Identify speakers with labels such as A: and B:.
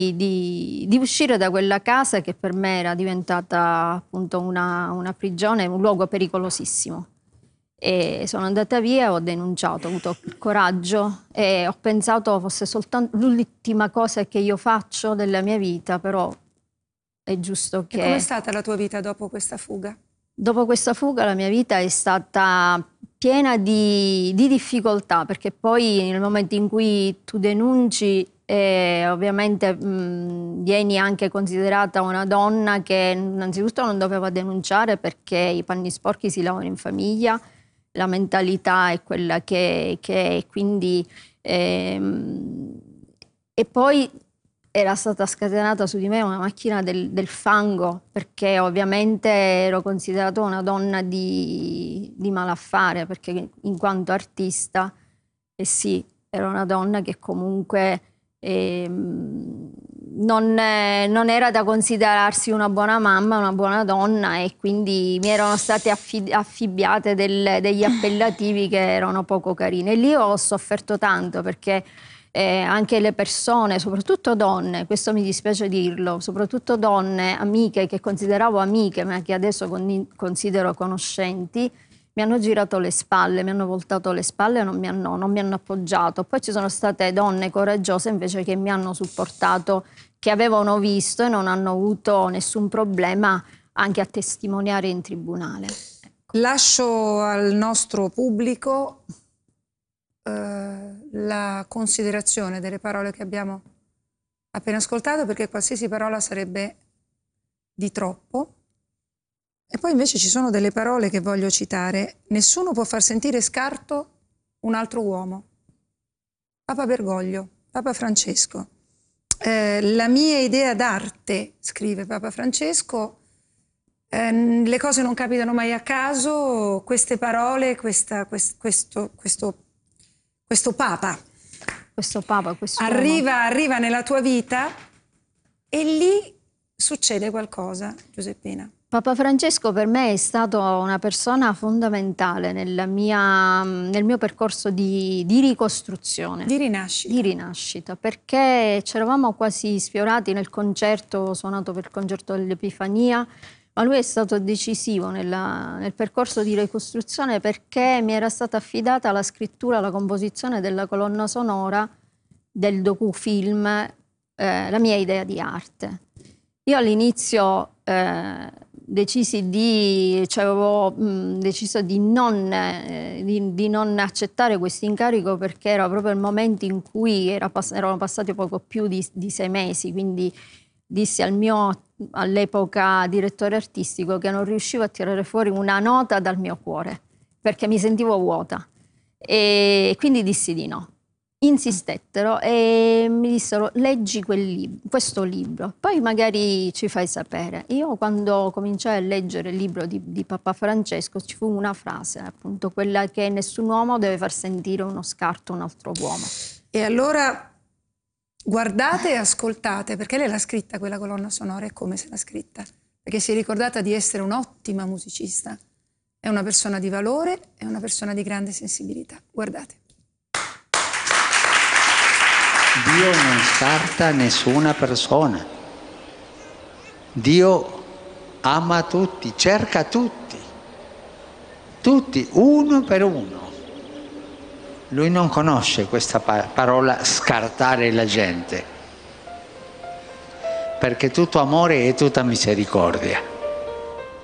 A: di uscire da quella casa che per me era diventata appunto una prigione, un luogo pericolosissimo. E sono andata via, ho denunciato, ho avuto il coraggio e ho pensato fosse soltanto l'ultima cosa che io faccio della mia vita, però è giusto che...
B: E com'è stata la tua vita dopo questa fuga?
A: Dopo questa fuga la mia vita è stata piena di difficoltà, perché poi nel momento in cui tu denunci ovviamente vieni anche considerata una donna che innanzitutto non doveva denunciare perché i panni sporchi si lavano in famiglia, la mentalità è quella che è, quindi e poi era stata scatenata su di me una macchina del fango, perché ovviamente ero considerata una donna di malaffare, perché in quanto artista, sì, ero una donna che comunque non era da considerarsi una buona mamma, una buona donna, e quindi mi erano state affibbiate degli appellativi che erano poco carini. E lì ho sofferto tanto, perché anche le persone, soprattutto donne, questo mi dispiace dirlo, soprattutto donne, amiche che consideravo amiche ma che adesso considero conoscenti, mi hanno girato le spalle, mi hanno voltato le spalle, non mi hanno appoggiato. Poi ci sono state donne coraggiose invece che mi hanno supportato, che avevano visto e non hanno avuto nessun problema anche a testimoniare in tribunale.
B: Lascio al nostro pubblico la considerazione delle parole che abbiamo appena ascoltato, perché qualsiasi parola sarebbe di troppo. E poi invece ci sono delle parole che voglio citare. Nessuno può far sentire scarto un altro uomo. Papa Bergoglio, Papa Francesco. La mia idea d'arte, scrive Papa Francesco, le cose non capitano mai a caso, queste parole, questo Papa, arriva nella tua vita e lì succede qualcosa, Giuseppina.
A: Papa Francesco per me è stato una persona fondamentale nel mio percorso di ricostruzione.
B: Di rinascita.
A: Di rinascita, perché ci eravamo quasi sfiorati nel concerto, suonato per il concerto dell'Epifania, ma lui è stato decisivo nel percorso di ricostruzione, perché mi era stata affidata la scrittura, la composizione della colonna sonora del docufilm La mia idea di arte. Io all'inizio avevo deciso di non accettare questo incarico, perché era proprio il momento in cui erano passati poco più di 6 mesi, quindi dissi al mio all'epoca direttore artistico che non riuscivo a tirare fuori una nota dal mio cuore, perché mi sentivo vuota, e quindi dissi di no. Insistettero e mi dissero: leggi questo libro, poi magari ci fai sapere. Io quando cominciai a leggere il libro di Papa Francesco ci fu una frase, appunto quella che nessun uomo deve far sentire uno scarto a un altro uomo.
B: E allora guardate e ascoltate, perché lei l'ha scritta quella colonna sonora, e come se l'ha scritta, perché si è ricordata di essere un'ottima musicista, è una persona di valore, è una persona di grande sensibilità. Guardate.
C: Dio non scarta nessuna persona. Dio ama tutti, cerca tutti, uno per uno. Lui non conosce questa parola scartare la gente, perché tutto amore e tutta misericordia.